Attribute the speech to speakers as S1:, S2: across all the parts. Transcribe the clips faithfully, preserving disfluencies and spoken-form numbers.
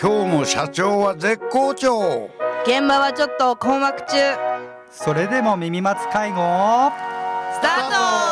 S1: 今日も社長は絶好調。
S2: 現場はちょっと困惑中。
S3: それでも耳松介護
S2: スター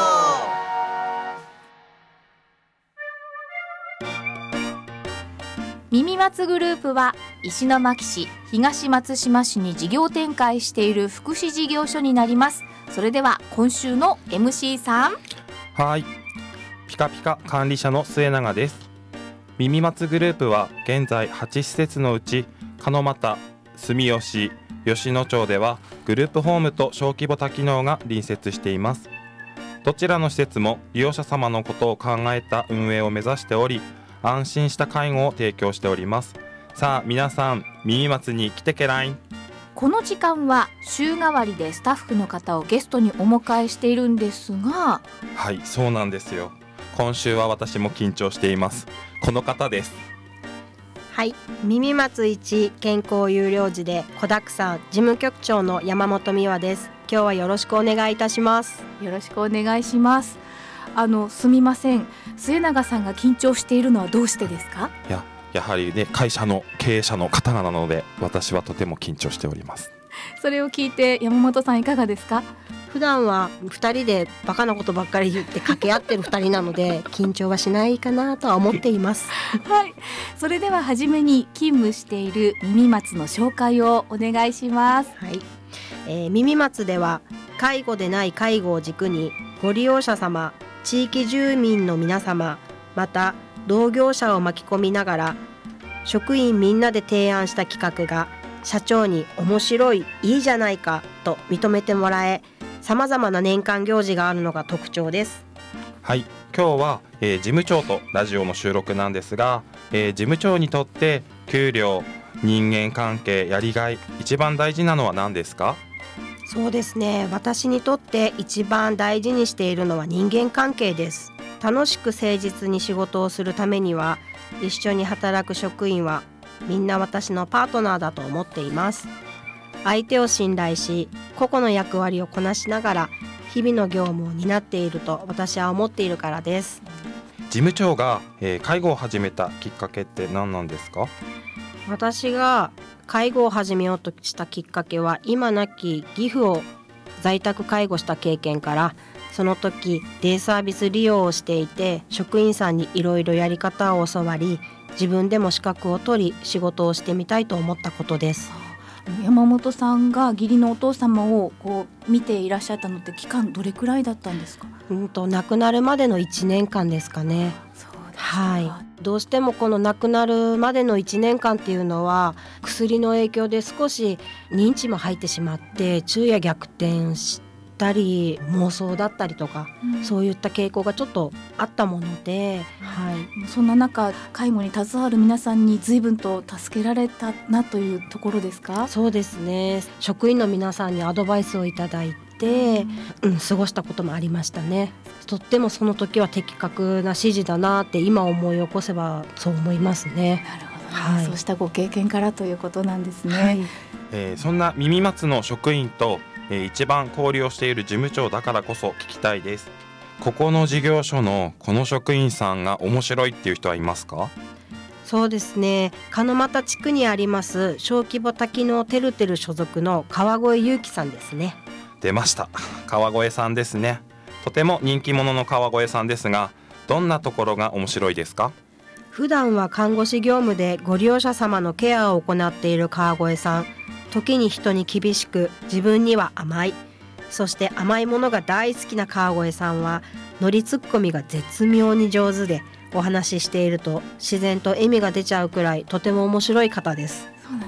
S4: ト。耳松グループは石巻市、東松島市に事業展開している福祉事業所になります。それでは今週の エムシー さん。
S5: はい、ピカピカ管理者の末永です。耳松グループは現在はち施設のうち鹿俣、住吉、吉野町ではグループホームと小規模多機能が隣接しています。どちらの施設も利用者様のことを考えた運営を目指しており、安心した介護を提供しております。さあ皆さん、耳松に来てけらい。
S4: この時間は週替わりでスタッフの方をゲストにお迎えしているんですが、
S5: はい、そうなんですよ。今週は私も緊張しています。この方です。
S6: はい、耳松一健康有料児で子だくさん事務局長の山本美和です。今日はよろしくお願いいたします。
S4: よろしくお願いします。あのすみません、末永さんが緊張しているのはどうしてですか？
S5: いや、やはりね、会社の経営者の方なので私はとても緊張しております。
S4: それを聞いて山本さんいかがですか？
S6: 普段はふたりでバカなことばっかり言って掛け合ってるふたりなので緊張はしないかなとは思っています
S4: はい、それでは初めに勤務している耳松の紹介をお願いします。
S6: はい、えー、耳松では介護でない介護を軸にご利用者様、地域住民の皆様、また同業者を巻き込みながら職員みんなで提案した企画が社長に面白い、いいじゃないかと認めてもらえ、さまざまな年間行事があるのが特徴です。
S5: はい、今日は、えー、事務長とラジオの収録なんですが、えー、事務長にとって給料、人間関係、やりがい、一番大事なのは何ですか？
S6: そうですね、私にとって一番大事にしているのは人間関係です。楽しく誠実に仕事をするためには、一緒に働く職員はみんな私のパートナーだと思っています。相手を信頼し、個々の役割をこなしながら日々の業務を担っていると私は思っているからです。
S5: 事務長が、えー、介護を始めたきっかけって何なんですか？
S6: 私が介護を始めようとしたきっかけは、今亡き義父を在宅介護した経験から、その時デイサービス利用をしていて、職員さんにいろいろやり方を教わり、自分でも資格を取り仕事をしてみたいと思ったことです。
S4: 山本さんが義理のお父様をこう見ていらっしゃったのって期間どれくらいだったんですか？
S6: うんと亡くなるまでのいちねんかんですかね。
S4: そうですか。
S6: はい、どうしてもこの亡くなるまでのいちねんかんっていうのは薬の影響で少し認知も入ってしまって昼夜逆転したり妄想だったりとか、うん、そういった傾向がちょっとあったもので、はい、
S4: そんな中介護に携わる皆さんに随分と助けられたなというところですか？
S6: そうですね、職員の皆さんにアドバイスをいただいて、うんうん、過ごしたこともありましたね。とってもその時は的確な指示だなって今思い起こせばそう思いますね。
S4: なるほどね、
S6: はい、
S4: そうしたご経験からということなんですね。
S6: はい、
S5: えー、そんな耳松の職員と、えー、一番交流をしている事務長だからこそ聞きたいです。ここの事業所のこの職員さんが面白いっていう人はいますか？
S6: そうですね、鹿俣地区にあります小規模多機能てるてる所属の川越祐樹さんですね。
S5: 出ました、川越さんですね。とても人気者の川越さんですが、どんなところが面白いですか？
S6: 普段は看護師業務でご利用者様のケアを行っている川越さん、時に人に厳しく自分には甘い、そして甘いものが大好きな川越さんはノリツッコミが絶妙に上手で、お話ししていると自然と笑みが出ちゃうくらいとても面白い方です。